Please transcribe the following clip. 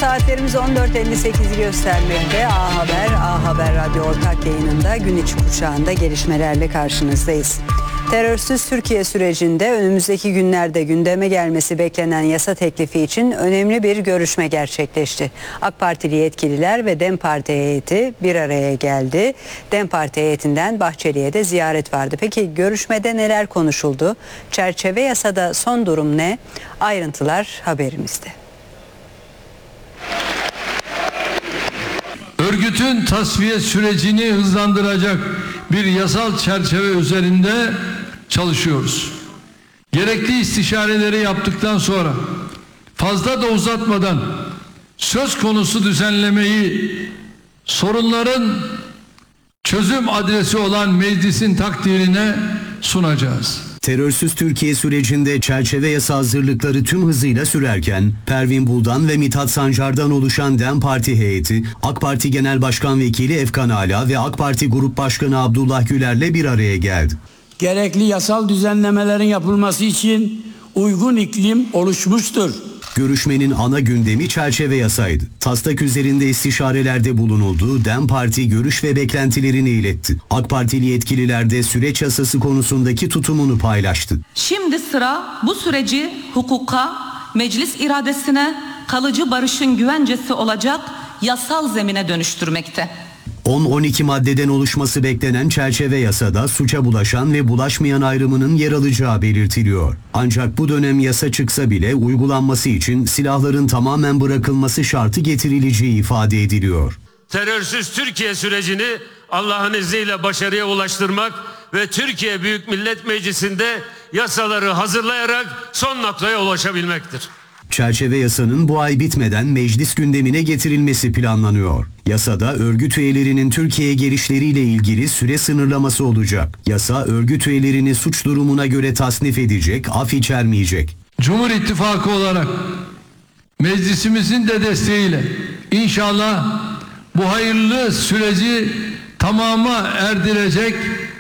Saatlerimiz 14.58'i göstermekte. A Haber Radyo ortak yayınında gün içi kuşağında gelişmelerle karşınızdayız. Terörsüz Türkiye sürecinde önümüzdeki günlerde gündeme gelmesi beklenen yasa teklifi için önemli bir görüşme gerçekleşti. AK Partili yetkililer ve DEM Parti heyeti bir araya geldi. DEM Parti heyetinden Bahçeli'ye de ziyaret vardı. Peki görüşmede neler konuşuldu? Çerçeve yasada son durum ne? Ayrıntılar haberimizde. Örgütün tasfiye sürecini hızlandıracak bir yasal çerçeve üzerinde çalışıyoruz. Gerekli istişareleri yaptıktan sonra fazla da uzatmadan söz konusu düzenlemeyi sorunların çözüm adresi olan meclisin takdirine sunacağız. Terörsüz Türkiye sürecinde çerçeve yasa hazırlıkları tüm hızıyla sürerken Pervin Buldan ve Mithat Sancar'dan oluşan DEM Parti heyeti, AK Parti Genel Başkan Vekili Efkan Ala ve AK Parti Grup Başkanı Abdullah Güler'le bir araya geldi. Gerekli yasal düzenlemelerin yapılması için uygun iklim oluşmuştur. Görüşmenin ana gündemi çerçeve yasaydı. Taslak üzerinde istişarelerde bulunuldu, DEM Parti görüş ve beklentilerini iletti. AK Partili yetkililer de süreç yasası konusundaki tutumunu paylaştı. Şimdi sıra bu süreci hukuka, meclis iradesine, kalıcı barışın güvencesi olacak yasal zemine dönüştürmekte. 10-12 maddeden oluşması beklenen çerçeve yasada suça bulaşan ve bulaşmayan ayrımının yer alacağı belirtiliyor. Ancak bu dönem yasa çıksa bile uygulanması için silahların tamamen bırakılması şartı getirileceği ifade ediliyor. Terörsüz Türkiye sürecini Allah'ın izniyle başarıya ulaştırmak ve Türkiye Büyük Millet Meclisi'nde yasaları hazırlayarak son noktaya ulaşabilmektir. Çerçeve yasanın bu ay bitmeden meclis gündemine getirilmesi planlanıyor. Yasada örgüt üyelerinin Türkiye'ye gelişleriyle ilgili süre sınırlaması olacak. Yasa örgüt üyelerini suç durumuna göre tasnif edecek, af içermeyecek. Cumhur İttifakı olarak meclisimizin de desteğiyle inşallah bu hayırlı süreci tamama erdirecek